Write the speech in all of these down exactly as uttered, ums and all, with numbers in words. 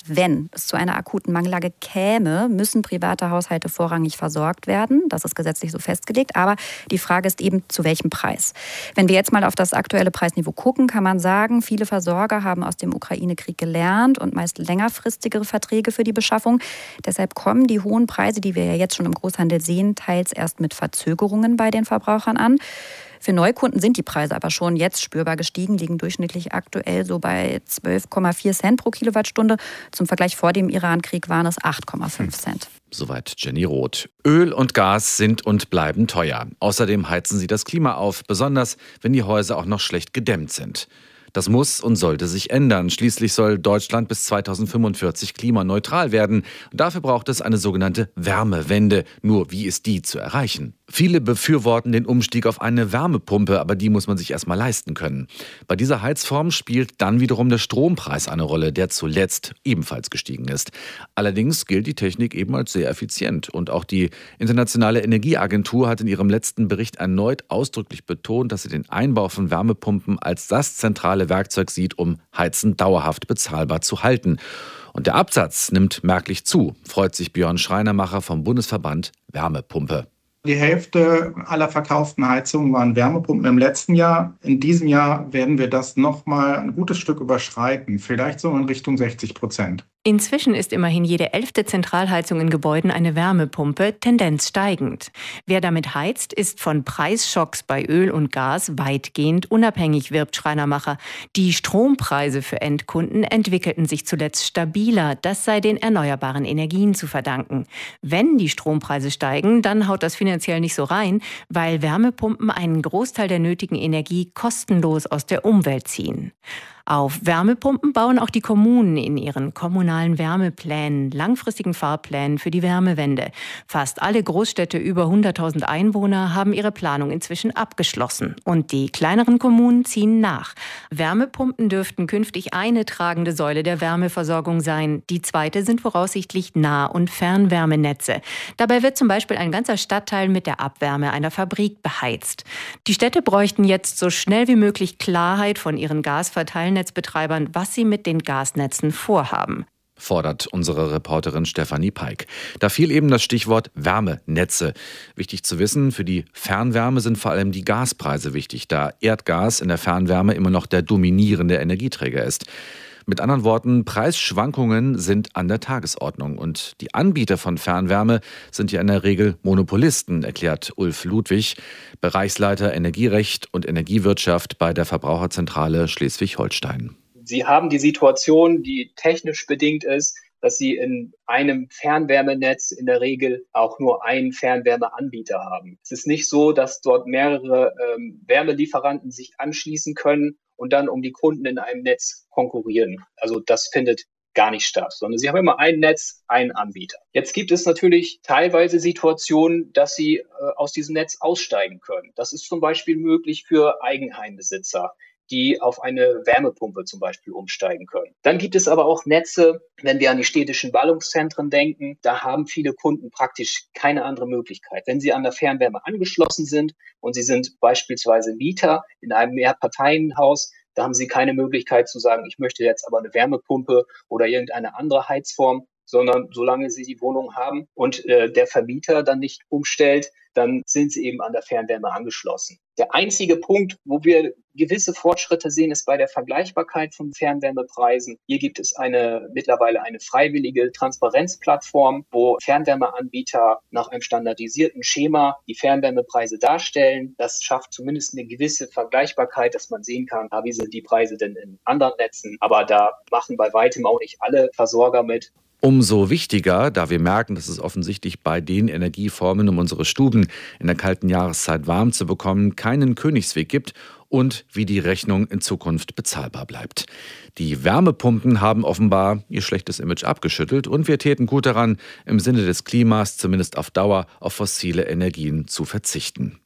wenn es zu einer akuten Mangellage käme, müssen private Haushalte vorrangig versorgt werden. Das ist gesetzlich so festgelegt. Aber die Frage ist eben, zu welchem Preis? Wenn wir jetzt mal auf das aktuelle Preisniveau gucken, kann man sagen, viele Versorger haben aus dem Ukraine-Krieg gelernt und meist längerfristigere Verträge für die Beschaffung. Deshalb kommen die hohen Preise, die wir ja jetzt schon im Großhandel sehen, teils erst mit Verzögerungen bei den Verbrauchern an. Für Neukunden sind die Preise aber schon jetzt spürbar gestiegen, liegen durchschnittlich aktuell so bei zwölf Komma vier Cent pro Kilowattstunde. Zum Vergleich vor dem Iran-Krieg waren es acht Komma fünf Cent. Soweit Jenny Roth. Öl und Gas sind und bleiben teuer. Außerdem heizen sie das Klima auf, besonders wenn die Häuser auch noch schlecht gedämmt sind. Das muss und sollte sich ändern. Schließlich soll Deutschland bis zweitausendfünfundvierzig klimaneutral werden. Und dafür braucht es eine sogenannte Wärmewende. Nur wie ist die zu erreichen? Viele befürworten den Umstieg auf eine Wärmepumpe, aber die muss man sich erstmal leisten können. Bei dieser Heizform spielt dann wiederum der Strompreis eine Rolle, der zuletzt ebenfalls gestiegen ist. Allerdings gilt die Technik eben als sehr effizient. Und auch die Internationale Energieagentur hat in ihrem letzten Bericht erneut ausdrücklich betont, dass sie den Einbau von Wärmepumpen als das zentrale Werkzeug sieht, um Heizen dauerhaft bezahlbar zu halten. Und der Absatz nimmt merklich zu, freut sich Björn Schreinermacher vom Bundesverband Wärmepumpe. Die Hälfte aller verkauften Heizungen waren Wärmepumpen im letzten Jahr. In diesem Jahr werden wir das noch mal ein gutes Stück überschreiten, vielleicht so in Richtung sechzig Prozent. Inzwischen ist immerhin jede elfte Zentralheizung in Gebäuden eine Wärmepumpe, Tendenz steigend. Wer damit heizt, ist von Preisschocks bei Öl und Gas weitgehend unabhängig, wirbt Schreinermacher. Die Strompreise für Endkunden entwickelten sich zuletzt stabiler. Das sei den erneuerbaren Energien zu verdanken. Wenn die Strompreise steigen, dann haut das finanziell nicht so rein, weil Wärmepumpen einen Großteil der nötigen Energie kostenlos aus der Umwelt ziehen. Auf Wärmepumpen bauen auch die Kommunen in ihren kommunalen Wärmeplänen, langfristigen Fahrplänen für die Wärmewende. Fast alle Großstädte über hunderttausend Einwohner haben ihre Planung inzwischen abgeschlossen. Und die kleineren Kommunen ziehen nach. Wärmepumpen dürften künftig eine tragende Säule der Wärmeversorgung sein. Die zweite sind voraussichtlich Nah- und Fernwärmenetze. Dabei wird zum Beispiel ein ganzer Stadtteil mit der Abwärme einer Fabrik beheizt. Die Städte bräuchten jetzt so schnell wie möglich Klarheit von ihren Gasverteilnetzbetreibern, was sie mit den Gasnetzen vorhaben. Fordert unsere Reporterin Stefanie Peik. Da fiel eben das Stichwort Wärmenetze. Wichtig zu wissen, für die Fernwärme sind vor allem die Gaspreise wichtig, da Erdgas in der Fernwärme immer noch der dominierende Energieträger ist. Mit anderen Worten, Preisschwankungen sind an der Tagesordnung. Und die Anbieter von Fernwärme sind ja in der Regel Monopolisten, erklärt Ulf Ludwig, Bereichsleiter Energierecht und Energiewirtschaft bei der Verbraucherzentrale Schleswig-Holstein. Sie haben die Situation, die technisch bedingt ist, dass Sie in einem Fernwärmenetz in der Regel auch nur einen Fernwärmeanbieter haben. Es ist nicht so, dass dort mehrere ähm, Wärmelieferanten sich anschließen können und dann um die Kunden in einem Netz konkurrieren. Also das findet gar nicht statt, sondern Sie haben immer ein Netz, einen Anbieter. Jetzt gibt es natürlich teilweise Situationen, dass Sie äh, aus diesem Netz aussteigen können. Das ist zum Beispiel möglich für Eigenheimbesitzer, die auf eine Wärmepumpe zum Beispiel umsteigen können. Dann gibt es aber auch Netze, wenn wir an die städtischen Ballungszentren denken, da haben viele Kunden praktisch keine andere Möglichkeit. Wenn sie an der Fernwärme angeschlossen sind und sie sind beispielsweise Mieter in einem Mehrparteienhaus, da haben sie keine Möglichkeit zu sagen, ich möchte jetzt aber eine Wärmepumpe oder irgendeine andere Heizform, sondern solange sie die Wohnung haben und äh, der Vermieter dann nicht umstellt, dann sind sie eben an der Fernwärme angeschlossen. Der einzige Punkt, wo wir gewisse Fortschritte sehen, ist bei der Vergleichbarkeit von Fernwärmepreisen. Hier gibt es eine mittlerweile eine freiwillige Transparenzplattform, wo Fernwärmeanbieter nach einem standardisierten Schema die Fernwärmepreise darstellen. Das schafft zumindest eine gewisse Vergleichbarkeit, dass man sehen kann, wie sind die Preise denn in anderen Netzen. Aber da machen bei weitem auch nicht alle Versorger mit. Umso wichtiger, da wir merken, dass es offensichtlich bei den Energieformen, um unsere Stuben in der kalten Jahreszeit warm zu bekommen, keinen Königsweg gibt und wie die Rechnung in Zukunft bezahlbar bleibt. Die Wärmepumpen haben offenbar ihr schlechtes Image abgeschüttelt und wir täten gut daran, im Sinne des Klimas zumindest auf Dauer auf fossile Energien zu verzichten.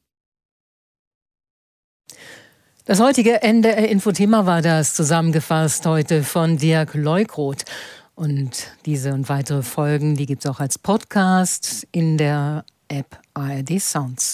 Das heutige N D R-Infothema war das, zusammengefasst heute von Dirk Leukroth. Und diese und weitere Folgen, die gibt es auch als Podcast in der App A R D Sounds.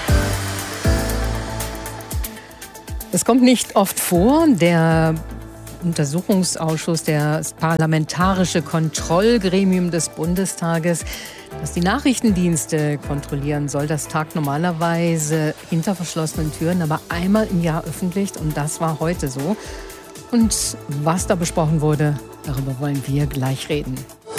Es kommt nicht oft vor, der Untersuchungsausschuss, das parlamentarische Kontrollgremium des Bundestages, das die Nachrichtendienste kontrollieren soll. Das tagt normalerweise hinter verschlossenen Türen, aber einmal im Jahr öffentlich, und das war heute so. Und was da besprochen wurde, darüber wollen wir gleich reden.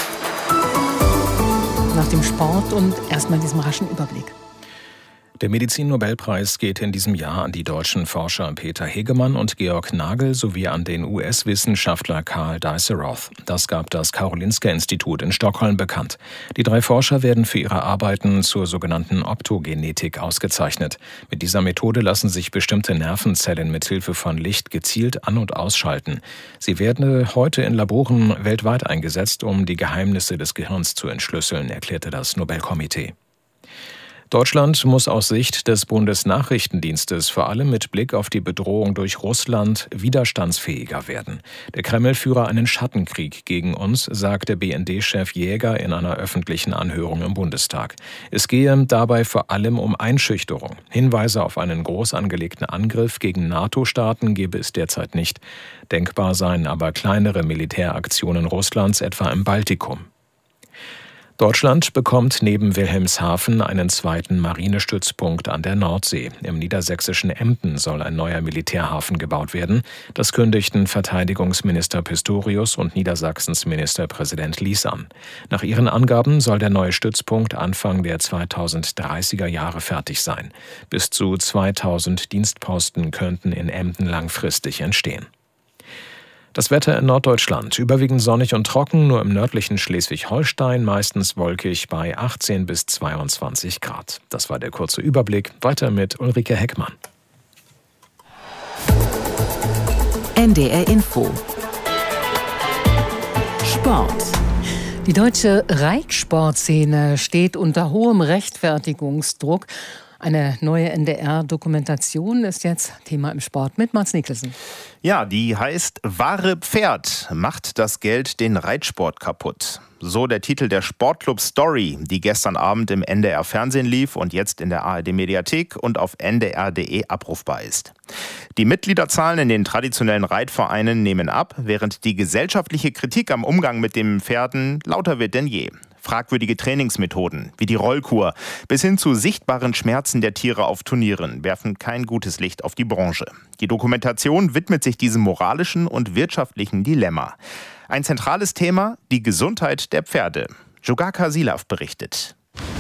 Nach dem Sport und erstmal diesem raschen Überblick. Der Medizin-Nobelpreis geht in diesem Jahr an die deutschen Forscher Peter Hegemann und Georg Nagel sowie an den U S-Wissenschaftler Karl Dice-Roth. Das gab das Karolinska-Institut in Stockholm bekannt. Die drei Forscher werden für ihre Arbeiten zur sogenannten Optogenetik ausgezeichnet. Mit dieser Methode lassen sich bestimmte Nervenzellen mit Hilfe von Licht gezielt an- und ausschalten. Sie werden heute in Laboren weltweit eingesetzt, um die Geheimnisse des Gehirns zu entschlüsseln, erklärte das Nobelkomitee. Deutschland muss aus Sicht des Bundesnachrichtendienstes vor allem mit Blick auf die Bedrohung durch Russland widerstandsfähiger werden. Der Kreml führe einen Schattenkrieg gegen uns, sagt der B N D-Chef Jäger in einer öffentlichen Anhörung im Bundestag. Es gehe dabei vor allem um Einschüchterung. Hinweise auf einen groß angelegten Angriff gegen NATO-Staaten gebe es derzeit nicht. Denkbar seien aber kleinere Militäraktionen Russlands, etwa im Baltikum. Deutschland bekommt neben Wilhelmshaven einen zweiten Marinestützpunkt an der Nordsee. Im niedersächsischen Emden soll ein neuer Militärhafen gebaut werden. Das kündigten Verteidigungsminister Pistorius und Niedersachsens Ministerpräsident Lies an. Nach ihren Angaben soll der neue Stützpunkt Anfang der zweitausenddreißiger Jahre fertig sein. Bis zu zweitausend Dienstposten könnten in Emden langfristig entstehen. Das Wetter in Norddeutschland, überwiegend sonnig und trocken, nur im nördlichen Schleswig-Holstein meistens wolkig bei achtzehn bis zweiundzwanzig Grad. Das war der kurze Überblick. Weiter mit Ulrike Heckmann. N D R Info. Sport. Die deutsche Reitsportszene steht unter hohem Rechtfertigungsdruck. Eine neue N D R-Dokumentation ist jetzt Thema im Sport mit Mats Nicholson. Ja, die heißt Wahre Pferd, macht das Geld den Reitsport kaputt. So der Titel der Sportclub Story, die gestern Abend im N D R-Fernsehen lief und jetzt in der A R D-Mediathek und auf n d r punkt d e abrufbar ist. Die Mitgliederzahlen in den traditionellen Reitvereinen nehmen ab, während die gesellschaftliche Kritik am Umgang mit den Pferden lauter wird denn je. Fragwürdige Trainingsmethoden wie die Rollkur bis hin zu sichtbaren Schmerzen der Tiere auf Turnieren werfen kein gutes Licht auf die Branche. Die Dokumentation widmet sich diesem moralischen und wirtschaftlichen Dilemma. Ein zentrales Thema, die Gesundheit der Pferde. Jogaka Silav berichtet.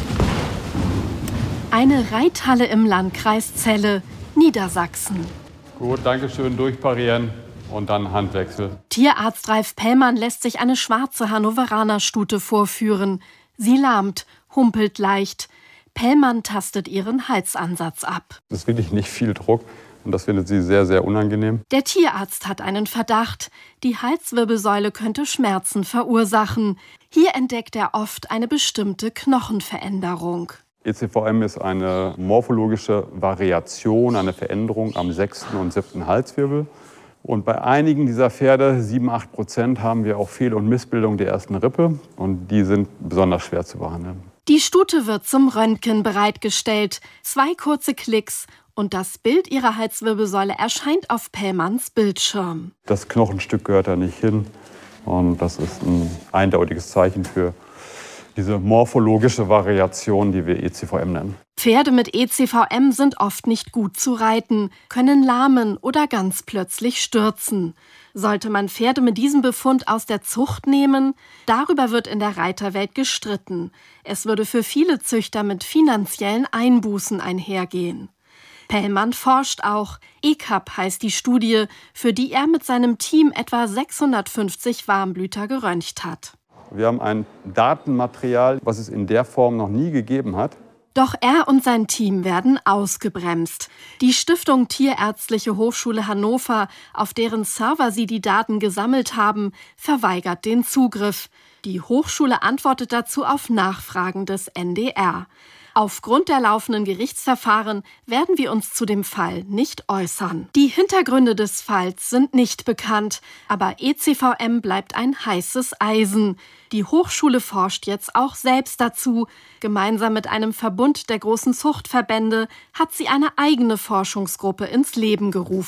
Eine Reithalle im Landkreis Celle, Niedersachsen. Gut, danke schön, durchparieren. Und dann Handwechsel. Tierarzt Ralf Pellmann lässt sich eine schwarze Hannoveraner-Stute vorführen. Sie lahmt, humpelt leicht. Pellmann tastet ihren Halsansatz ab. Das ist wirklich nicht viel Druck und das findet sie sehr, sehr unangenehm. Der Tierarzt hat einen Verdacht. Die Halswirbelsäule könnte Schmerzen verursachen. Hier entdeckt er oft eine bestimmte Knochenveränderung. E C V M ist eine morphologische Variation, eine Veränderung am sechsten und siebten Halswirbel. Und bei einigen dieser Pferde, sieben bis acht Prozent, haben wir auch Fehl- und Missbildung der ersten Rippe. Und die sind besonders schwer zu behandeln. Die Stute wird zum Röntgen bereitgestellt. Zwei kurze Klicks und das Bild ihrer Halswirbelsäule erscheint auf Pellmanns Bildschirm. Das Knochenstück gehört da nicht hin. Und das ist ein eindeutiges Zeichen für diese morphologische Variation, die wir E C V M nennen. Pferde mit E C V M sind oft nicht gut zu reiten, können lahmen oder ganz plötzlich stürzen. Sollte man Pferde mit diesem Befund aus der Zucht nehmen? Darüber wird in der Reiterwelt gestritten. Es würde für viele Züchter mit finanziellen Einbußen einhergehen. Pellmann forscht auch. E C A P heißt die Studie, für die er mit seinem Team etwa sechshundertfünfzig Warmblüter geröntgt hat. Wir haben ein Datenmaterial, was es in der Form noch nie gegeben hat. Doch er und sein Team werden ausgebremst. Die Stiftung Tierärztliche Hochschule Hannover, auf deren Server sie die Daten gesammelt haben, verweigert den Zugriff. Die Hochschule antwortet dazu auf Nachfragen des N D R. Aufgrund der laufenden Gerichtsverfahren werden wir uns zu dem Fall nicht äußern. Die Hintergründe des Falls sind nicht bekannt, aber E C V M bleibt ein heißes Eisen. Die Hochschule forscht jetzt auch selbst dazu. Gemeinsam mit einem Verbund der großen Zuchtverbände hat sie eine eigene Forschungsgruppe ins Leben gerufen.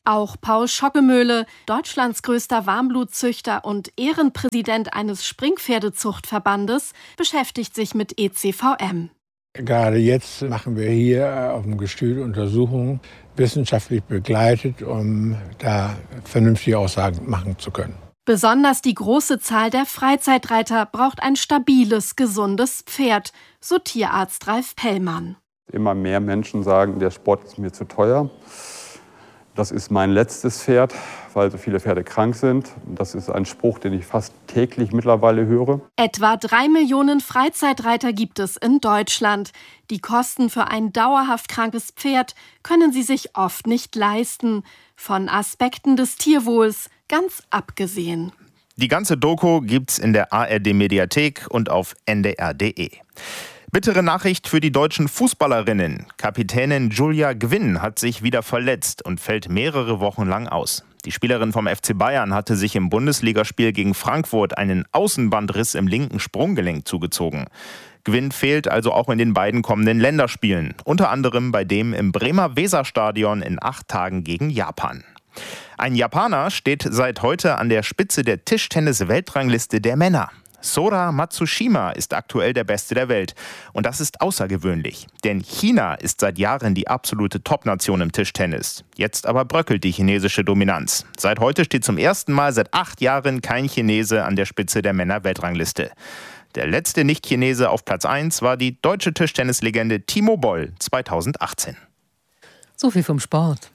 Auch Paul Schockemöhle, Deutschlands größter Warmblutzüchter und Ehrenpräsident eines Springpferdezuchtverbandes, beschäftigt sich mit E C V M. Gerade jetzt machen wir hier auf dem Gestüt Untersuchungen, wissenschaftlich begleitet, um da vernünftige Aussagen machen zu können. Besonders die große Zahl der Freizeitreiter braucht ein stabiles, gesundes Pferd, so Tierarzt Ralf Pellmann. Immer mehr Menschen sagen, der Sport ist mir zu teuer. Das ist mein letztes Pferd, weil so viele Pferde krank sind. Das ist ein Spruch, den ich fast täglich mittlerweile höre. Etwa drei Millionen Freizeitreiter gibt es in Deutschland. Die Kosten für ein dauerhaft krankes Pferd können sie sich oft nicht leisten. Von Aspekten des Tierwohls ganz abgesehen. Die ganze Doku gibt's in der A R D-Mediathek und auf N D R punkt D E. Bittere Nachricht für die deutschen Fußballerinnen. Kapitänin Julia Gwynn hat sich wieder verletzt und fällt mehrere Wochen lang aus. Die Spielerin vom F C Bayern hatte sich im Bundesligaspiel gegen Frankfurt einen Außenbandriss im linken Sprunggelenk zugezogen. Gwynn fehlt also auch in den beiden kommenden Länderspielen, unter anderem bei dem im Bremer Weserstadion in acht Tagen gegen Japan. Ein Japaner steht seit heute an der Spitze der Tischtennis-Weltrangliste der Männer. Sora Matsushima ist aktuell der Beste der Welt. Und das ist außergewöhnlich. Denn China ist seit Jahren die absolute Top-Nation im Tischtennis. Jetzt aber bröckelt die chinesische Dominanz. Seit heute steht zum ersten Mal seit acht Jahren kein Chinese an der Spitze der Männer-Weltrangliste. Der letzte Nicht-Chinese auf Platz eins war die deutsche Tischtennislegende Timo Boll zweitausendachtzehn. So viel vom Sport.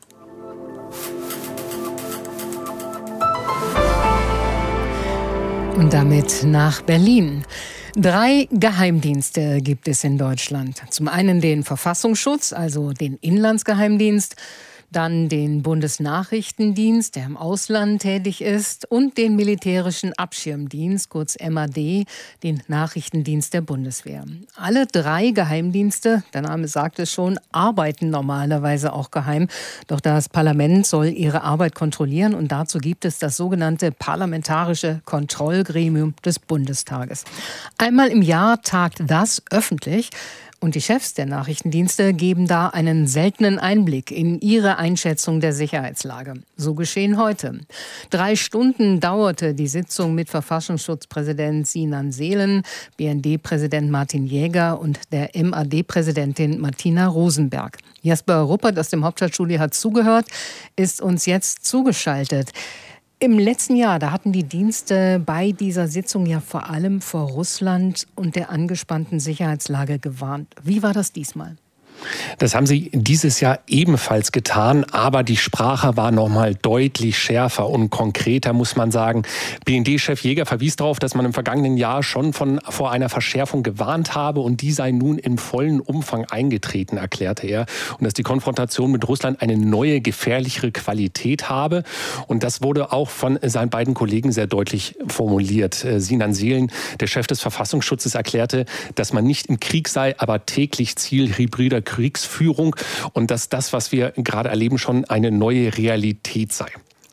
Und damit nach Berlin. Drei Geheimdienste gibt es in Deutschland. Zum einen den Verfassungsschutz, also den Inlandsgeheimdienst, dann den Bundesnachrichtendienst, der im Ausland tätig ist, und den militärischen Abschirmdienst, kurz M A D, den Nachrichtendienst der Bundeswehr. Alle drei Geheimdienste, der Name sagt es schon, arbeiten normalerweise auch geheim. Doch das Parlament soll ihre Arbeit kontrollieren und dazu gibt es das sogenannte Parlamentarische Kontrollgremium des Bundestages. Einmal im Jahr tagt das öffentlich. Und die Chefs der Nachrichtendienste geben da einen seltenen Einblick in ihre Einschätzung der Sicherheitslage. So geschehen heute. Drei Stunden dauerte die Sitzung mit Verfassungsschutzpräsident Sinan Seelen, B N D-Präsident Martin Jäger und der M A D-Präsidentin Martina Rosenberg. Jasper Ruppert aus dem Hauptstadtstudio hat zugehört, ist uns jetzt zugeschaltet. Im letzten Jahr, da hatten die Dienste bei dieser Sitzung ja vor allem vor Russland und der angespannten Sicherheitslage gewarnt. Wie war das diesmal? Das haben sie dieses Jahr ebenfalls getan, aber die Sprache war noch mal deutlich schärfer und konkreter, muss man sagen. B N D-Chef Jäger verwies darauf, dass man im vergangenen Jahr schon von, vor einer Verschärfung gewarnt habe und die sei nun im vollen Umfang eingetreten, erklärte er. Und dass die Konfrontation mit Russland eine neue, gefährlichere Qualität habe. Und das wurde auch von seinen beiden Kollegen sehr deutlich formuliert. Sinan Seelen, der Chef des Verfassungsschutzes, erklärte, dass man nicht im Krieg sei, aber täglich Ziel hybrider Kriegsführung und dass das, was wir gerade erleben, schon eine neue Realität sei.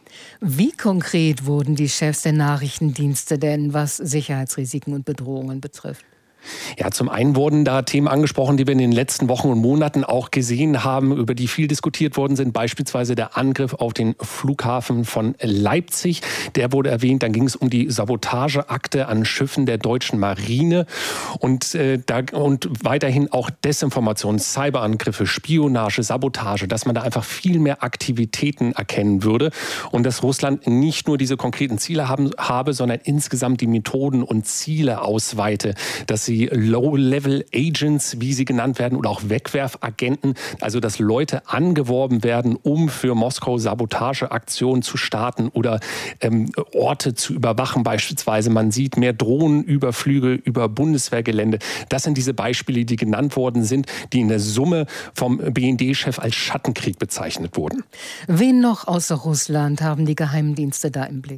Wie konkret wurden die Chefs der Nachrichtendienste denn, was Sicherheitsrisiken und Bedrohungen betrifft? Ja, zum einen wurden da Themen angesprochen, die wir in den letzten Wochen und Monaten auch gesehen haben, über die viel diskutiert worden sind. Beispielsweise der Angriff auf den Flughafen von Leipzig. Der wurde erwähnt. Dann ging es um die Sabotageakte an Schiffen der deutschen Marine. Und, äh, da, und weiterhin auch Desinformation, Cyberangriffe, Spionage, Sabotage, dass man da einfach viel mehr Aktivitäten erkennen würde. Und dass Russland nicht nur diese konkreten Ziele haben, habe, sondern insgesamt die Methoden und Ziele ausweite. Dass sie Low-Level-Agents, wie sie genannt werden, oder auch Wegwerfagenten, also dass Leute angeworben werden, um für Moskau Sabotageaktionen zu starten oder ähm, Orte zu überwachen beispielsweise. Man sieht mehr Drohnenüberflüge über Bundeswehrgelände. Das sind diese Beispiele, die genannt worden sind, die in der Summe vom B N D-Chef als Schattenkrieg bezeichnet wurden. Wen noch außer Russland haben die Geheimdienste da im Blick?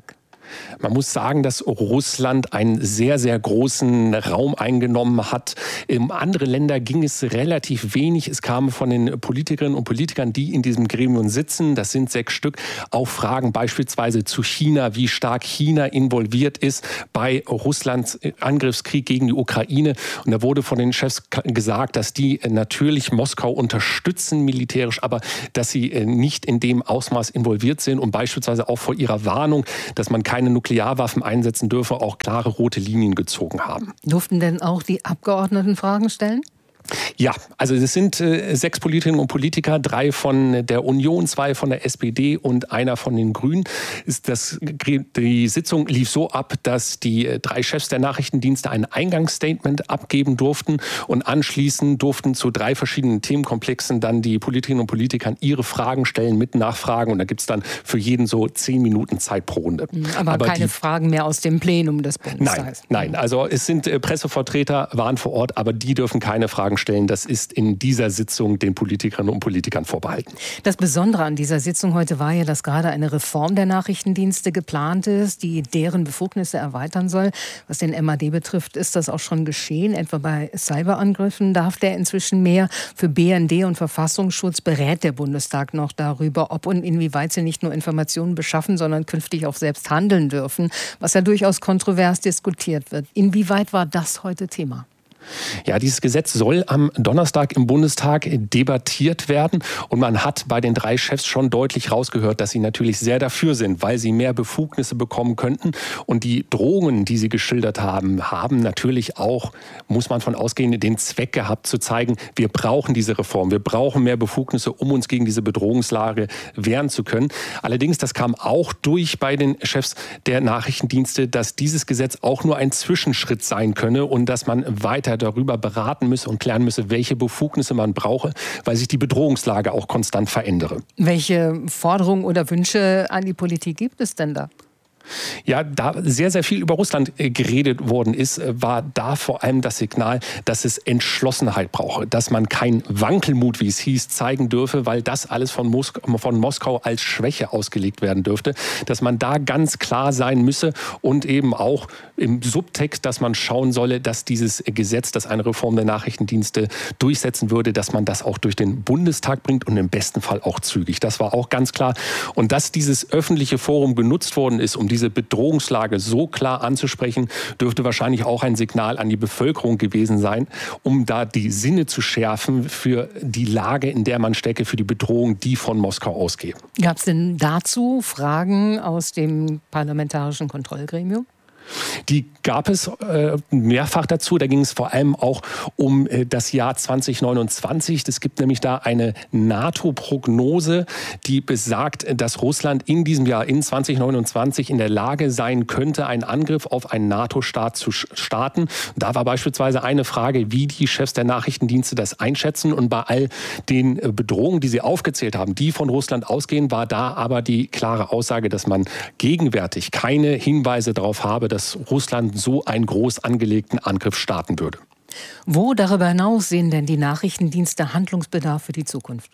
Man muss sagen, dass Russland einen sehr, sehr großen Raum eingenommen hat. In andere Länder ging es relativ wenig. Es kamen von den Politikerinnen und Politikern, die in diesem Gremium sitzen, das sind sechs Stück, auch Fragen beispielsweise zu China, wie stark China involviert ist bei Russlands Angriffskrieg gegen die Ukraine. Und da wurde von den Chefs gesagt, dass die natürlich Moskau unterstützen militärisch, aber dass sie nicht in dem Ausmaß involviert sind und beispielsweise auch vor ihrer Warnung, dass man keine Nuklearwaffen einsetzen dürfe, auch klare rote Linien gezogen haben. Durften denn auch die Abgeordneten Fragen stellen? Ja, also es sind äh, sechs Politikerinnen und Politiker, drei von der Union, zwei von der S P D und einer von den Grünen. Ist das, die Sitzung lief so ab, dass die äh, drei Chefs der Nachrichtendienste ein Eingangsstatement abgeben durften und anschließend durften zu drei verschiedenen Themenkomplexen dann die Politikerinnen und Politiker ihre Fragen stellen mit Nachfragen und da gibt es dann für jeden so zehn Minuten Zeit pro Runde. Aber, Aber keine die, Fragen mehr aus dem Plenum des Nein, Bundestags? nein, also es sind äh, Pressevertreter, waren vor Ort, aber die dürfen keine Fragen stellen. Das ist in dieser Sitzung den Politikerinnen und Politikern vorbehalten. Das Besondere an dieser Sitzung heute war ja, dass gerade eine Reform der Nachrichtendienste geplant ist, die deren Befugnisse erweitern soll. Was den M A D betrifft, ist das auch schon geschehen. Etwa bei Cyberangriffen darf der inzwischen mehr. Für B N D und Verfassungsschutz berät der Bundestag noch darüber, ob und inwieweit sie nicht nur Informationen beschaffen, sondern künftig auch selbst handeln dürfen, was ja durchaus kontrovers diskutiert wird. Inwieweit war das heute Thema? Ja, dieses Gesetz soll am Donnerstag im Bundestag debattiert werden und man hat bei den drei Chefs schon deutlich rausgehört, dass sie natürlich sehr dafür sind, weil sie mehr Befugnisse bekommen könnten und die Drohungen, die sie geschildert haben, haben natürlich auch, muss man von ausgehen, den Zweck gehabt zu zeigen, wir brauchen diese Reform, wir brauchen mehr Befugnisse, um uns gegen diese Bedrohungslage wehren zu können. Allerdings, das kam auch durch bei den Chefs der Nachrichtendienste, dass dieses Gesetz auch nur ein Zwischenschritt sein könne und dass man weiter darüber beraten müsse und klären müsse, welche Befugnisse man brauche, weil sich die Bedrohungslage auch konstant verändere. Welche Forderungen oder Wünsche an die Politik gibt es denn da? Ja, da sehr, sehr viel über Russland geredet worden ist, war da vor allem das Signal, dass es Entschlossenheit brauche, dass man kein Wankelmut, wie es hieß, zeigen dürfe, weil das alles von, Mos- von Moskau als Schwäche ausgelegt werden dürfte, dass man da ganz klar sein müsse und eben auch im Subtext, dass man schauen solle, dass dieses Gesetz, das eine Reform der Nachrichtendienste durchsetzen würde, dass man das auch durch den Bundestag bringt und im besten Fall auch zügig. Das war auch ganz klar. Und dass dieses öffentliche Forum genutzt worden ist, um die diese Bedrohungslage so klar anzusprechen, dürfte wahrscheinlich auch ein Signal an die Bevölkerung gewesen sein, um da die Sinne zu schärfen für die Lage, in der man stecke, für die Bedrohung, die von Moskau ausgeht. Gab es denn dazu Fragen aus dem Parlamentarischen Kontrollgremium? Die gab es äh, mehrfach dazu. Da ging es vor allem auch um äh, das Jahr zwanzig neunundzwanzig. Es gibt nämlich da eine NATO-Prognose, die besagt, dass Russland in diesem Jahr, in zwanzig neunundzwanzig, in der Lage sein könnte, einen Angriff auf einen NATO-Staat zu starten. Da war beispielsweise eine Frage, wie die Chefs der Nachrichtendienste das einschätzen. Und bei all den äh, Bedrohungen, die sie aufgezählt haben, die von Russland ausgehen, war da aber die klare Aussage, dass man gegenwärtig keine Hinweise darauf habe, dass Russland so einen groß angelegten Angriff starten würde. Wo darüber hinaus sehen denn die Nachrichtendienste Handlungsbedarf für die Zukunft?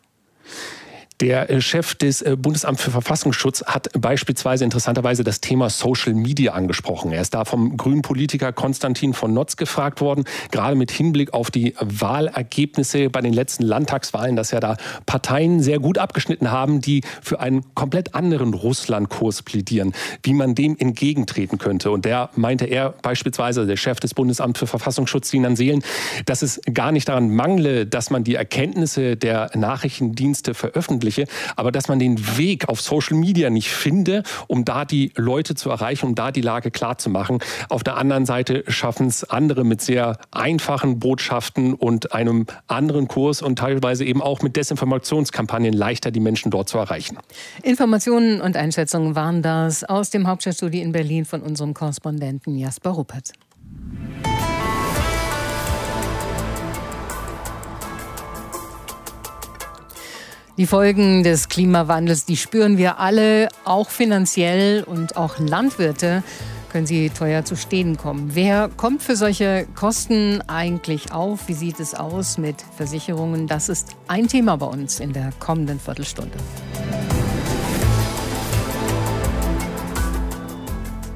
Der Chef des Bundesamts für Verfassungsschutz hat beispielsweise interessanterweise das Thema Social Media angesprochen. Er ist da vom grünen Politiker Konstantin von Notz gefragt worden, gerade mit Hinblick auf die Wahlergebnisse bei den letzten Landtagswahlen, dass ja da Parteien sehr gut abgeschnitten haben, die für einen komplett anderen Russlandkurs plädieren, wie man dem entgegentreten könnte. Und der meinte er beispielsweise, der Chef des Bundesamts für Verfassungsschutz, Sinan Seelen, dass es gar nicht daran mangle, dass man die Erkenntnisse der Nachrichtendienste veröffentlicht, aber dass man den Weg auf Social Media nicht finde, um da die Leute zu erreichen, um da die Lage klar zu machen. Auf der anderen Seite schaffen es andere mit sehr einfachen Botschaften und einem anderen Kurs und teilweise eben auch mit Desinformationskampagnen leichter die Menschen dort zu erreichen. Informationen und Einschätzungen waren das aus dem Hauptstadtstudio in Berlin von unserem Korrespondenten Jasper Ruppert. Die Folgen des Klimawandels, die spüren wir alle, auch finanziell, und auch Landwirte können sie teuer zu stehen kommen. Wer kommt für solche Kosten eigentlich auf? Wie sieht es aus mit Versicherungen? Das ist ein Thema bei uns in der kommenden Viertelstunde.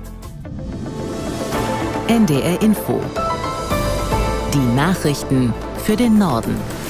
N D R Info. Die Nachrichten für den Norden.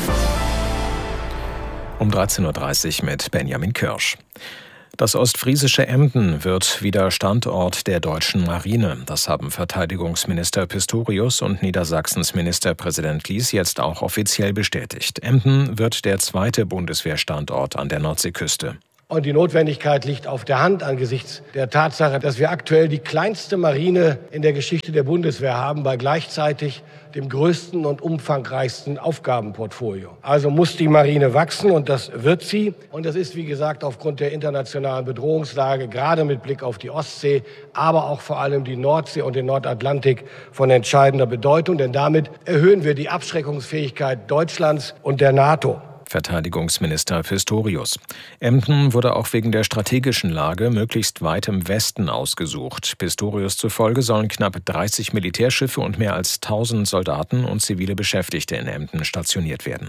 Um dreizehn Uhr dreißig mit Benjamin Kirsch. Das ostfriesische Emden wird wieder Standort der deutschen Marine. Das haben Verteidigungsminister Pistorius und Niedersachsens Ministerpräsident Lies jetzt auch offiziell bestätigt. Emden wird der zweite Bundeswehrstandort an der Nordseeküste. Und die Notwendigkeit liegt auf der Hand angesichts der Tatsache, dass wir aktuell die kleinste Marine in der Geschichte der Bundeswehr haben, bei gleichzeitig dem größten und umfangreichsten Aufgabenportfolio. Also muss die Marine wachsen und das wird sie. Und das ist, wie gesagt, aufgrund der internationalen Bedrohungslage, gerade mit Blick auf die Ostsee, aber auch vor allem die Nordsee und den Nordatlantik von entscheidender Bedeutung. Denn damit erhöhen wir die Abschreckungsfähigkeit Deutschlands und der NATO. Verteidigungsminister Pistorius. Emden wurde auch wegen der strategischen Lage möglichst weit im Westen ausgesucht. Pistorius zufolge sollen knapp dreißig Militärschiffe und mehr als tausend Soldaten und zivile Beschäftigte in Emden stationiert werden.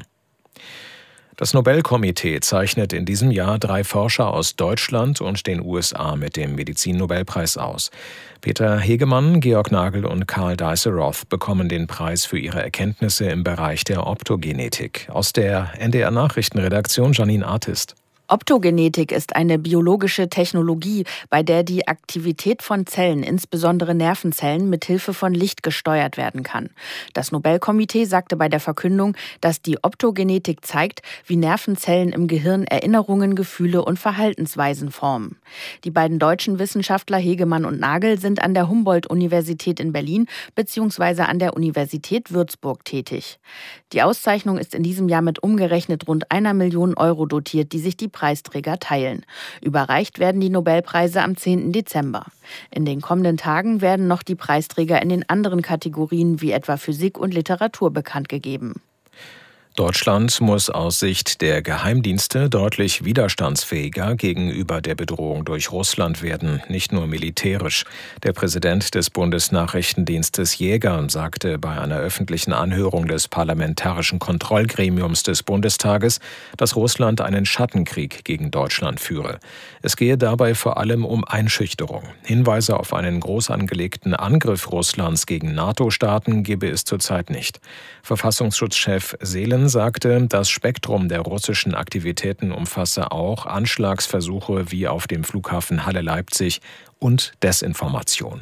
Das Nobelkomitee zeichnet in diesem Jahr drei Forscher aus Deutschland und den U S A mit dem Medizin-Nobelpreis aus. Peter Hegemann, Georg Nagel und Karl Dies-Roth bekommen den Preis für ihre Erkenntnisse im Bereich der Optogenetik. Aus der N D R-Nachrichtenredaktion Janine Artist. Optogenetik ist eine biologische Technologie, bei der die Aktivität von Zellen, insbesondere Nervenzellen, mit Hilfe von Licht gesteuert werden kann. Das Nobelkomitee sagte bei der Verkündung, dass die Optogenetik zeigt, wie Nervenzellen im Gehirn Erinnerungen, Gefühle und Verhaltensweisen formen. Die beiden deutschen Wissenschaftler Hegemann und Nagel sind an der Humboldt-Universität in Berlin bzw. an der Universität Würzburg tätig. Die Auszeichnung ist in diesem Jahr mit umgerechnet rund einer Million Euro dotiert, die sich die Preisträger teilen. Überreicht werden die Nobelpreise am zehnten Dezember. In den kommenden Tagen werden noch die Preisträger in den anderen Kategorien wie etwa Physik und Literatur bekannt gegeben. Deutschland muss aus Sicht der Geheimdienste deutlich widerstandsfähiger gegenüber der Bedrohung durch Russland werden, nicht nur militärisch. Der Präsident des Bundesnachrichtendienstes Jäger sagte bei einer öffentlichen Anhörung des Parlamentarischen Kontrollgremiums des Bundestages, dass Russland einen Schattenkrieg gegen Deutschland führe. Es gehe dabei vor allem um Einschüchterung. Hinweise auf einen groß angelegten Angriff Russlands gegen NATO-Staaten gebe es zurzeit nicht. Verfassungsschutzchef Seelen sagte, das Spektrum der russischen Aktivitäten umfasse auch Anschlagsversuche wie auf dem Flughafen Halle-Leipzig und Desinformation.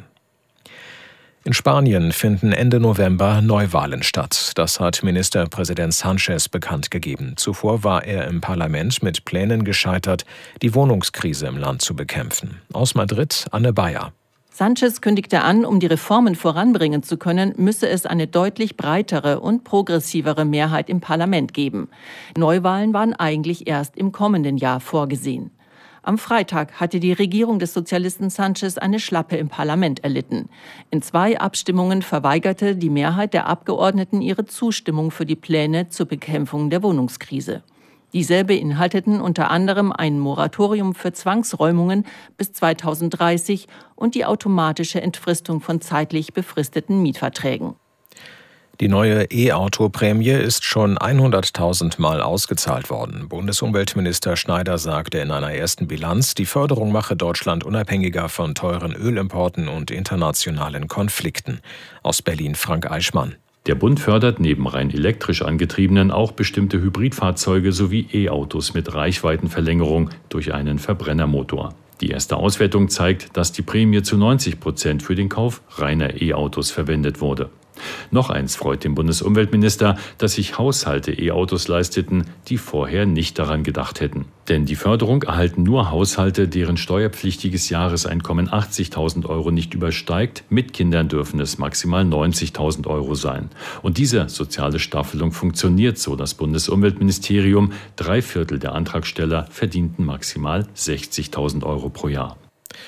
In Spanien finden Ende November Neuwahlen statt. Das hat Ministerpräsident Sánchez bekannt gegeben. Zuvor war er im Parlament mit Plänen gescheitert, die Wohnungskrise im Land zu bekämpfen. Aus Madrid Anne Bayer. Sánchez kündigte an, um die Reformen voranbringen zu können, müsse es eine deutlich breitere und progressivere Mehrheit im Parlament geben. Neuwahlen waren eigentlich erst im kommenden Jahr vorgesehen. Am Freitag hatte die Regierung des Sozialisten Sánchez eine Schlappe im Parlament erlitten. In zwei Abstimmungen verweigerte die Mehrheit der Abgeordneten ihre Zustimmung für die Pläne zur Bekämpfung der Wohnungskrise. Diese beinhalteten unter anderem ein Moratorium für Zwangsräumungen bis zweitausenddreißig und die automatische Entfristung von zeitlich befristeten Mietverträgen. Die neue E-Auto-Prämie ist schon hunderttausend Mal ausgezahlt worden. Bundesumweltminister Schneider sagte in einer ersten Bilanz, die Förderung mache Deutschland unabhängiger von teuren Ölimporten und internationalen Konflikten. Aus Berlin Frank Eichmann. Der Bund fördert neben rein elektrisch angetriebenen auch bestimmte Hybridfahrzeuge sowie E-Autos mit Reichweitenverlängerung durch einen Verbrennermotor. Die erste Auswertung zeigt, dass die Prämie zu neunzig Prozent für den Kauf reiner E-Autos verwendet wurde. Noch eins freut den Bundesumweltminister, dass sich Haushalte E-Autos leisteten, die vorher nicht daran gedacht hätten. Denn die Förderung erhalten nur Haushalte, deren steuerpflichtiges Jahreseinkommen achtzigtausend Euro nicht übersteigt. Mit Kindern dürfen es maximal neunzigtausend Euro sein. Und diese soziale Staffelung funktioniert, so das Bundesumweltministerium. Drei Viertel der Antragsteller verdienten maximal sechzigtausend Euro pro Jahr.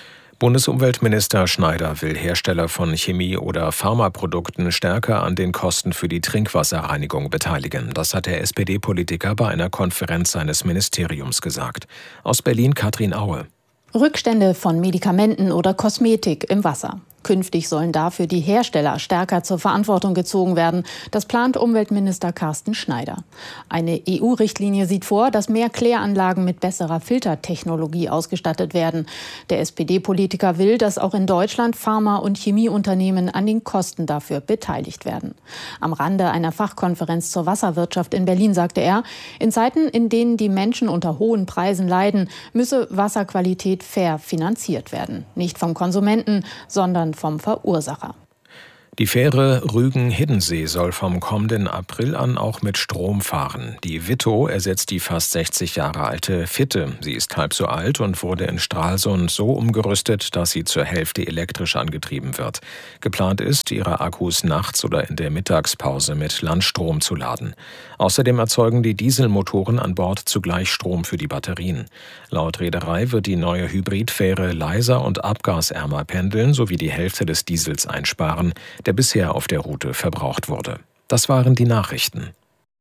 Bundesumweltminister Schneider will Hersteller von Chemie- oder Pharmaprodukten stärker an den Kosten für die Trinkwasserreinigung beteiligen. Das hat der S P D-Politiker bei einer Konferenz seines Ministeriums gesagt. Aus Berlin Katrin Aue. Rückstände von Medikamenten oder Kosmetik im Wasser. Künftig sollen dafür die Hersteller stärker zur Verantwortung gezogen werden. Das plant Umweltminister Carsten Schneider. Eine E U-Richtlinie sieht vor, dass mehr Kläranlagen mit besserer Filtertechnologie ausgestattet werden. Der S P D-Politiker will, dass auch in Deutschland Pharma- und Chemieunternehmen an den Kosten dafür beteiligt werden. Am Rande einer Fachkonferenz zur Wasserwirtschaft in Berlin sagte er, in Zeiten, in denen die Menschen unter hohen Preisen leiden, müsse Wasserqualität fair finanziert werden. Nicht vom Konsumenten, sondern vom Verursacher. Die Fähre Rügen-Hiddensee soll vom kommenden April an auch mit Strom fahren. Die Wittow ersetzt die fast sechzig Jahre alte Fitte. Sie ist halb so alt und wurde in Stralsund so umgerüstet, dass sie zur Hälfte elektrisch angetrieben wird. Geplant ist, ihre Akkus nachts oder in der Mittagspause mit Landstrom zu laden. Außerdem erzeugen die Dieselmotoren an Bord zugleich Strom für die Batterien. Laut Reederei wird die neue Hybridfähre leiser und abgasärmer pendeln sowie die Hälfte des Diesels einsparen, der bisher auf der Route verbraucht wurde. Das waren die Nachrichten.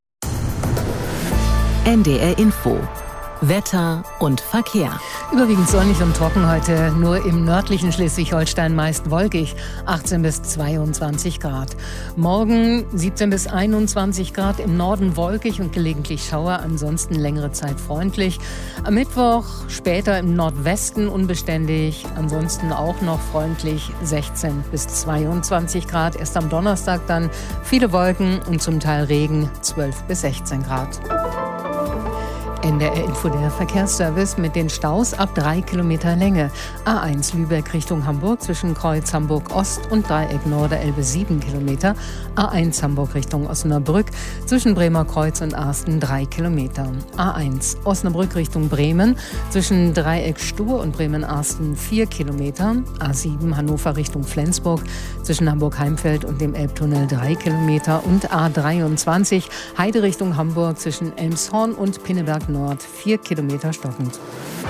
N D R Info. Wetter und Verkehr. Überwiegend sonnig und trocken heute, nur im nördlichen Schleswig-Holstein meist wolkig, achtzehn bis zweiundzwanzig Grad. Morgen siebzehn bis einundzwanzig Grad, im Norden wolkig und gelegentlich Schauer, ansonsten längere Zeit freundlich. Am Mittwoch später im Nordwesten unbeständig, ansonsten auch noch freundlich, sechzehn bis zweiundzwanzig Grad. Erst am Donnerstag dann viele Wolken und zum Teil Regen, zwölf bis sechzehn Grad. N D R Info, der Verkehrsservice mit den Staus ab drei Kilometer Länge. A eins Lübeck Richtung Hamburg zwischen Kreuz Hamburg Ost und Dreieck Norderelbe sieben Kilometer. A eins Hamburg Richtung Osnabrück zwischen Bremer Kreuz und Arsten drei Kilometer. A eins Osnabrück Richtung Bremen zwischen Dreieck Stur und Bremen-Arsten vier Kilometer. A sieben Hannover Richtung Flensburg zwischen Hamburg-Heimfeld und dem Elbtunnel drei Kilometer. Und A dreiundzwanzig Heide Richtung Hamburg zwischen Elmshorn und Pinneberg Nord, vier Kilometer stockend.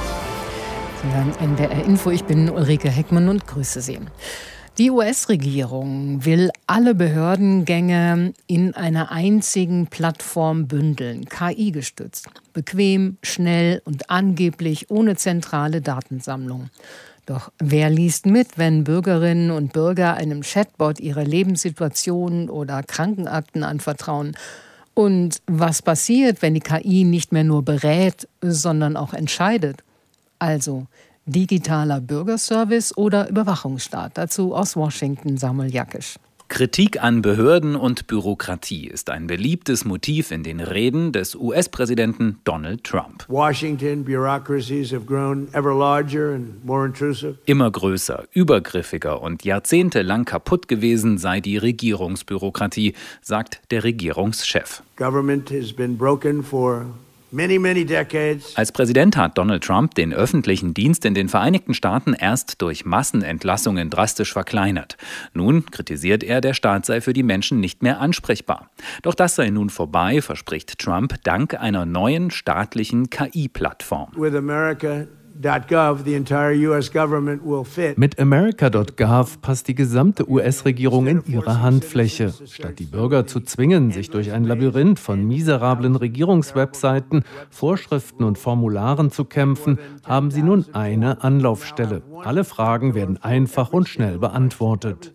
N D R Info, ich bin Ulrike Heckmann und grüße Sie. Die U S-Regierung will alle Behördengänge in einer einzigen Plattform bündeln, K I gestützt. Bequem, schnell und angeblich ohne zentrale Datensammlung. Doch wer liest mit, wenn Bürgerinnen und Bürger einem Chatbot ihre Lebenssituation oder Krankenakten anvertrauen? Und was passiert, wenn die K I nicht mehr nur berät, sondern auch entscheidet? Also digitaler Bürgerservice oder Überwachungsstaat? Dazu aus Washington Samuel Jakisch. Kritik an Behörden und Bürokratie ist ein beliebtes Motiv in den Reden des U S-Präsidenten Donald Trump. Washington bureaucracies have grown ever larger and more intrusive. Immer größer, übergriffiger und jahrzehntelang kaputt gewesen sei die Regierungsbürokratie, sagt der Regierungschef. Government has been broken for Many, many decades. Als Präsident hat Donald Trump den öffentlichen Dienst in den Vereinigten Staaten erst durch Massenentlassungen drastisch verkleinert. Nun kritisiert er, der Staat sei für die Menschen nicht mehr ansprechbar. Doch das sei nun vorbei, verspricht Trump dank einer neuen staatlichen K I-Plattform. With America .gov, the entire U S government will fit. Mit America Punkt gov passt die gesamte U S-Regierung in ihre Handfläche. Statt die Bürger zu zwingen, sich durch ein Labyrinth von miserablen Regierungswebseiten, Vorschriften und Formularen zu kämpfen, haben sie nun eine Anlaufstelle. Alle Fragen werden einfach und schnell beantwortet.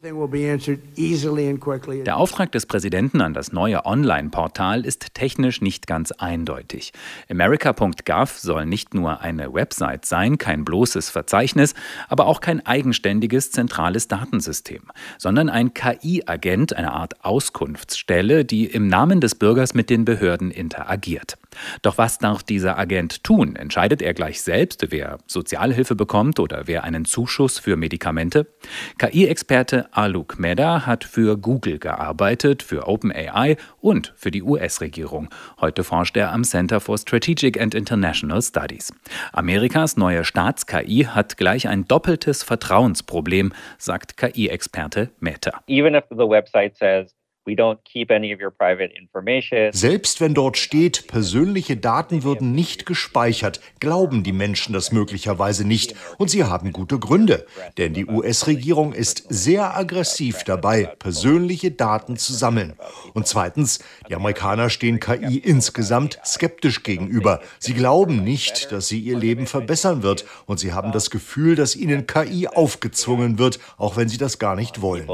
Der Auftrag des Präsidenten an das neue Online-Portal ist technisch nicht ganz eindeutig. America Punkt gov soll nicht nur eine Website sein, kein bloßes Verzeichnis, aber auch kein eigenständiges zentrales Datensystem, sondern ein K I-Agent, eine Art Auskunftsstelle, die im Namen des Bürgers mit den Behörden interagiert. Doch was darf dieser Agent tun? Entscheidet er gleich selbst, wer Sozialhilfe bekommt oder wer einen Zuschuss für Medikamente? K I-Experte Alok Mehta hat für Google gearbeitet, für OpenAI und für die U S-Regierung. Heute forscht er am Center for Strategic and International Studies. Amerikas neue Staats-K I hat gleich ein doppeltes Vertrauensproblem, sagt K I-Experte Mehta. Even if the website says Selbst wenn dort steht, persönliche Daten würden nicht gespeichert, glauben die Menschen das möglicherweise nicht. Und sie haben gute Gründe. Denn die U S-Regierung ist sehr aggressiv dabei, persönliche Daten zu sammeln. Und zweitens, die Amerikaner stehen K I insgesamt skeptisch gegenüber. Sie glauben nicht, dass sie ihr Leben verbessern wird. Und sie haben das Gefühl, dass ihnen K I aufgezwungen wird, auch wenn sie das gar nicht wollen.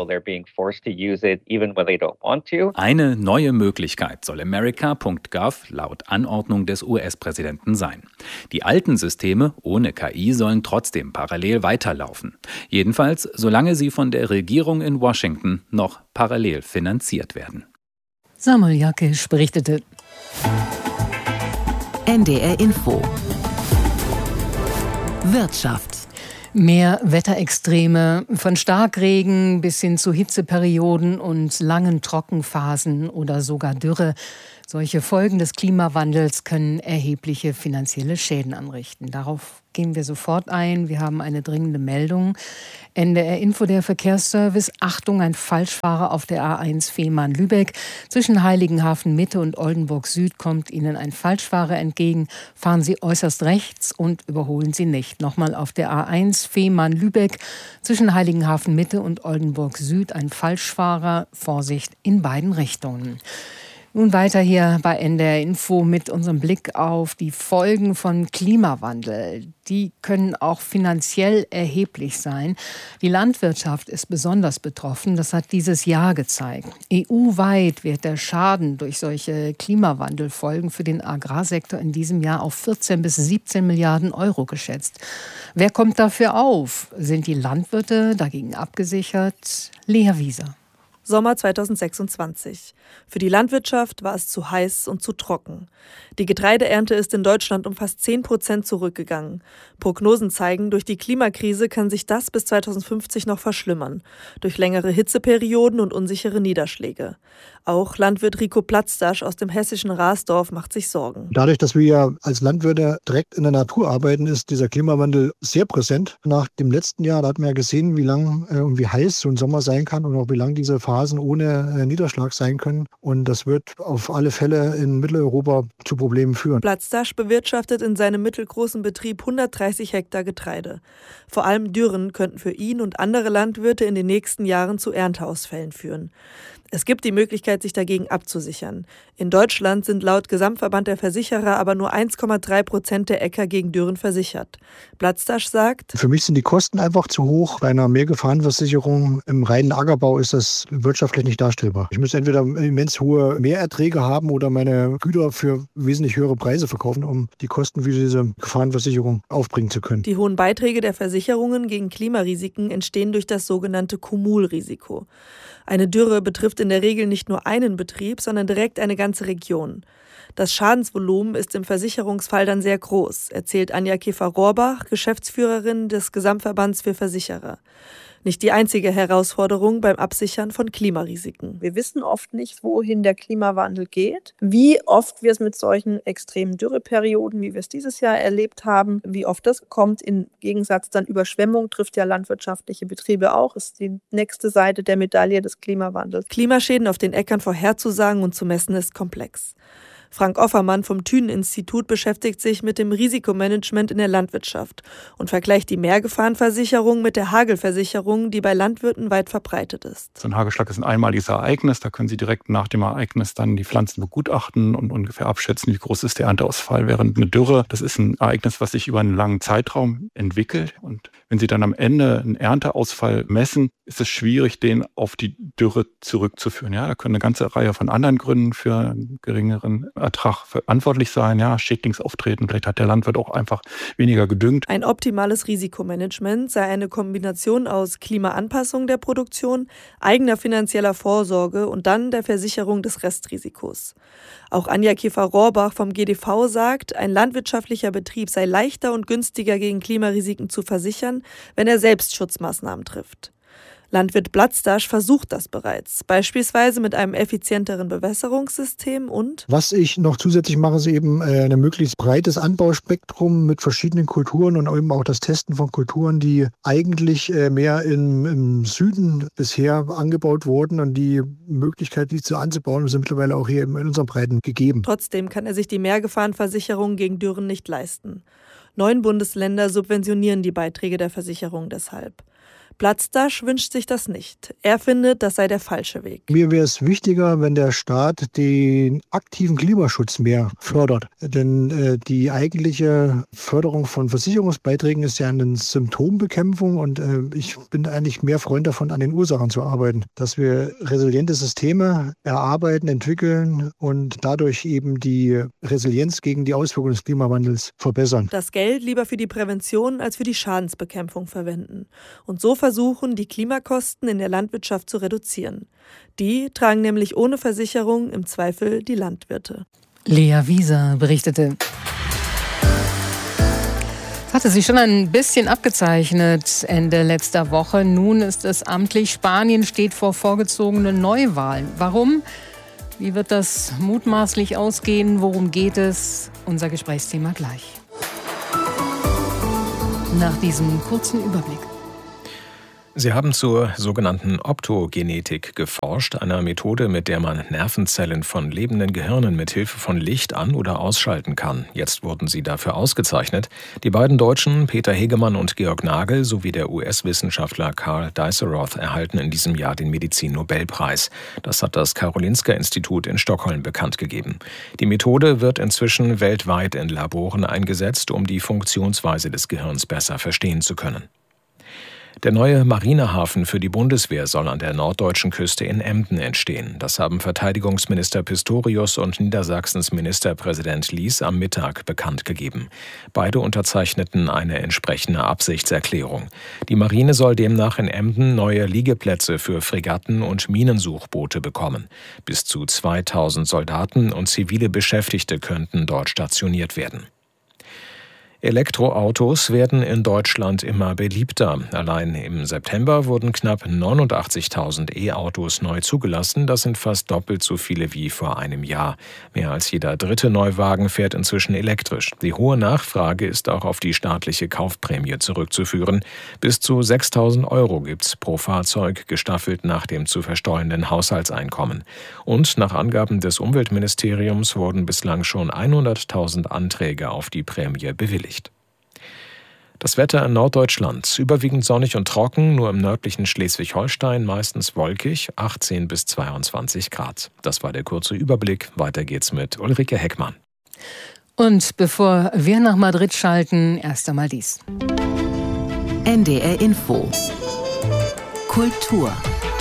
Eine neue Möglichkeit soll America Punkt gov laut Anordnung des U S-Präsidenten sein. Die alten Systeme ohne K I sollen trotzdem parallel weiterlaufen. Jedenfalls, solange sie von der Regierung in Washington noch parallel finanziert werden. Samuel Jakisch berichtete. N D R Info. Wirtschaft. Mehr Wetterextreme, von Starkregen bis hin zu Hitzeperioden und langen Trockenphasen oder sogar Dürre. Solche Folgen des Klimawandels können erhebliche finanzielle Schäden anrichten. Darauf gehen wir sofort ein. Wir haben eine dringende Meldung. N D R Info, der Verkehrsservice. Achtung, ein Falschfahrer auf der A eins Fehmarn-Lübeck. Zwischen Heiligenhafen Mitte und Oldenburg Süd kommt Ihnen ein Falschfahrer entgegen. Fahren Sie äußerst rechts und überholen Sie nicht. Nochmal auf der A eins Fehmarn-Lübeck. Zwischen Heiligenhafen Mitte und Oldenburg Süd ein Falschfahrer. Vorsicht in beiden Richtungen. Nun weiter hier bei N D R Info mit unserem Blick auf die Folgen von Klimawandel. Die können auch finanziell erheblich sein. Die Landwirtschaft ist besonders betroffen. Das hat dieses Jahr gezeigt. E U-weit wird der Schaden durch solche Klimawandelfolgen für den Agrarsektor in diesem Jahr auf vierzehn bis siebzehn Milliarden Euro geschätzt. Wer kommt dafür auf? Sind die Landwirte dagegen abgesichert? Lea Wieser. Sommer zweitausendsechsundzwanzig. Für die Landwirtschaft war es zu heiß und zu trocken. Die Getreideernte ist in Deutschland um fast zehn Prozent zurückgegangen. Prognosen zeigen, durch die Klimakrise kann sich das bis zweitausendfünfzig noch verschlimmern. Durch längere Hitzeperioden und unsichere Niederschläge. Auch Landwirt Rico Platzdasch aus dem hessischen Rasdorf macht sich Sorgen. Dadurch, dass wir ja als Landwirte direkt in der Natur arbeiten, ist dieser Klimawandel sehr präsent. Nach dem letzten Jahr, da hat man ja gesehen, wie lang und wie heiß so ein Sommer sein kann und auch wie lang diese Phasen ohne Niederschlag sein können. Und das wird auf alle Fälle in Mitteleuropa zu Problemen führen. Platzdasch bewirtschaftet in seinem mittelgroßen Betrieb hundertdreißig Hektar Getreide. Vor allem Dürren könnten für ihn und andere Landwirte in den nächsten Jahren zu Ernteausfällen führen. Es gibt die Möglichkeit, sich dagegen abzusichern. In Deutschland sind laut Gesamtverband der Versicherer aber nur eins Komma drei Prozent der Äcker gegen Dürren versichert. Platzdasch sagt: Für mich sind die Kosten einfach zu hoch. Bei einer Mehrgefahrenversicherung im reinen Ackerbau ist das wirtschaftlich nicht darstellbar. Ich muss entweder immens hohe Mehrerträge haben oder meine Güter für wesentlich höhere Preise verkaufen, um die Kosten für diese Gefahrenversicherung aufbringen zu können. Die hohen Beiträge der Versicherungen gegen Klimarisiken entstehen durch das sogenannte Cumulrisiko. Eine Dürre betrifft in der Regel nicht nur einen Betrieb, sondern direkt eine ganze Region. Das Schadensvolumen ist im Versicherungsfall dann sehr groß, erzählt Anja Käfer-Rohrbach, Geschäftsführerin des Gesamtverbands für Versicherer. Nicht die einzige Herausforderung beim Absichern von Klimarisiken. Wir wissen oft nicht, wohin der Klimawandel geht, wie oft wir es mit solchen extremen Dürreperioden, wie wir es dieses Jahr erlebt haben, wie oft das kommt. Im Gegensatz dann Überschwemmung trifft ja landwirtschaftliche Betriebe auch, ist die nächste Seite der Medaille des Klimawandels. Klimaschäden auf den Äckern vorherzusagen und zu messen ist komplex. Frank Offermann vom Thünen-Institut beschäftigt sich mit dem Risikomanagement in der Landwirtschaft und vergleicht die Mehrgefahrenversicherung mit der Hagelversicherung, die bei Landwirten weit verbreitet ist. So ein Hagelschlag ist ein einmaliges Ereignis. Da können Sie direkt nach dem Ereignis dann die Pflanzen begutachten und ungefähr abschätzen, wie groß ist der Ernteausfall. Während eine Dürre, das ist ein Ereignis, was sich über einen langen Zeitraum entwickelt. Und wenn Sie dann am Ende einen Ernteausfall messen, ist es schwierig, den auf die Dürre zurückzuführen. Ja, da können eine ganze Reihe von anderen Gründen für einen geringeren Ertrag verantwortlich sein. Ja, Schädlingsauftreten, vielleicht hat der Landwirt auch einfach weniger gedüngt. Ein optimales Risikomanagement sei eine Kombination aus Klimaanpassung der Produktion, eigener finanzieller Vorsorge und dann der Versicherung des Restrisikos. Auch Anja Käfer-Rohrbach vom G D V sagt, ein landwirtschaftlicher Betrieb sei leichter und günstiger gegen Klimarisiken zu versichern, wenn er selbst Schutzmaßnahmen trifft. Landwirt Blatzdasch versucht das bereits, beispielsweise mit einem effizienteren Bewässerungssystem und was ich noch zusätzlich mache, ist eben ein möglichst breites Anbauspektrum mit verschiedenen Kulturen und eben auch das Testen von Kulturen, die eigentlich mehr im, im Süden bisher angebaut wurden und die Möglichkeit, die zu anzubauen, ist mittlerweile auch hier in unseren Breiten gegeben. Trotzdem kann er sich die Mehrgefahrenversicherung gegen Dürren nicht leisten. Neun Bundesländer subventionieren die Beiträge der Versicherung deshalb. Blatzdasch wünscht sich das nicht. Er findet, das sei der falsche Weg. Mir wäre es wichtiger, wenn der Staat den aktiven Klimaschutz mehr fördert. Denn äh, die eigentliche Förderung von Versicherungsbeiträgen ist ja eine Symptombekämpfung und äh, ich bin eigentlich mehr Freund davon, an den Ursachen zu arbeiten. Dass wir resiliente Systeme erarbeiten, entwickeln und dadurch eben die Resilienz gegen die Auswirkungen des Klimawandels verbessern. Das Geld lieber für die Prävention als für die Schadensbekämpfung verwenden. Und so versuchen, die Klimakosten in der Landwirtschaft zu reduzieren. Die tragen nämlich ohne Versicherung im Zweifel die Landwirte. Lea Wieser berichtete. Es hatte sich schon ein bisschen abgezeichnet Ende letzter Woche. Nun ist es amtlich. Spanien steht vor vorgezogenen Neuwahlen. Warum? Wie wird das mutmaßlich ausgehen? Worum geht es? Unser Gesprächsthema gleich. Nach diesem kurzen Überblick. Sie haben zur sogenannten Optogenetik geforscht, einer Methode, mit der man Nervenzellen von lebenden Gehirnen mit Hilfe von Licht an- oder ausschalten kann. Jetzt wurden sie dafür ausgezeichnet. Die beiden Deutschen, Peter Hegemann und Georg Nagel, sowie der U S-Wissenschaftler Karl Dies-Rath erhalten in diesem Jahr den Medizin-Nobelpreis. Das hat das Karolinska-Institut in Stockholm bekannt gegeben. Die Methode wird inzwischen weltweit in Laboren eingesetzt, um die Funktionsweise des Gehirns besser verstehen zu können. Der neue Marinehafen für die Bundeswehr soll an der norddeutschen Küste in Emden entstehen. Das haben Verteidigungsminister Pistorius und Niedersachsens Ministerpräsident Lies am Mittag bekannt gegeben. Beide unterzeichneten eine entsprechende Absichtserklärung. Die Marine soll demnach in Emden neue Liegeplätze für Fregatten und Minensuchboote bekommen. Bis zu zweitausend Soldaten und zivile Beschäftigte könnten dort stationiert werden. Elektroautos werden in Deutschland immer beliebter. Allein im September wurden knapp neunundachtzigtausend E-Autos neu zugelassen. Das sind fast doppelt so viele wie vor einem Jahr. Mehr als jeder dritte Neuwagen fährt inzwischen elektrisch. Die hohe Nachfrage ist auch auf die staatliche Kaufprämie zurückzuführen. Bis zu sechstausend Euro gibt's pro Fahrzeug, gestaffelt nach dem zu versteuernden Haushaltseinkommen. Und nach Angaben des Umweltministeriums wurden bislang schon hunderttausend Anträge auf die Prämie bewilligt. Das Wetter in Norddeutschland, überwiegend sonnig und trocken, nur im nördlichen Schleswig-Holstein meistens wolkig, achtzehn bis zweiundzwanzig Grad. Das war der kurze Überblick. Weiter geht's mit Ulrike Heckmann. Und bevor wir nach Madrid schalten, erst einmal dies. N D R Info. Kultur.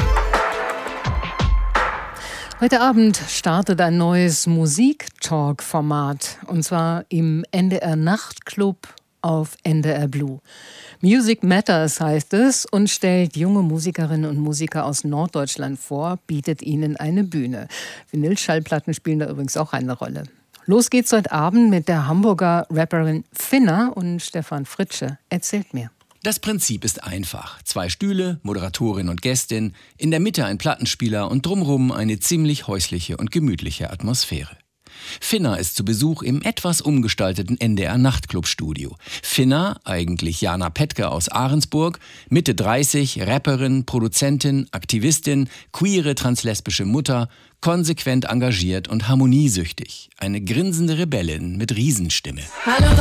Heute Abend startet ein neues Musik-Talk-Format, und zwar im N D R Nachtclub auf N D R Blue. Music Matters heißt es und stellt junge Musikerinnen und Musiker aus Norddeutschland vor, bietet ihnen eine Bühne. Vinylschallplatten spielen da übrigens auch eine Rolle. Los geht's heute Abend mit der Hamburger Rapperin Finna, und Stefan Fritsche erzählt mir. Das Prinzip ist einfach. Zwei Stühle, Moderatorin und Gästin, in der Mitte ein Plattenspieler und drumherum eine ziemlich häusliche und gemütliche Atmosphäre. Finna ist zu Besuch im etwas umgestalteten N D R Nachtclub-Studio. Finna, eigentlich Jana Petke aus Ahrensburg, Mitte dreißig, Rapperin, Produzentin, Aktivistin, queere translesbische Mutter, konsequent engagiert und harmoniesüchtig. Eine grinsende Rebellin mit Riesenstimme. Hallo.